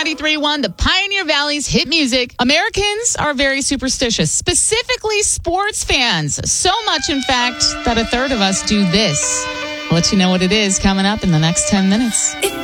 93.1, the Pioneer Valley's hit music. Americans are very superstitious, specifically sports fans. So much, in fact, that a third of us do this. I'll let you know what it is coming up in the next 10 minutes.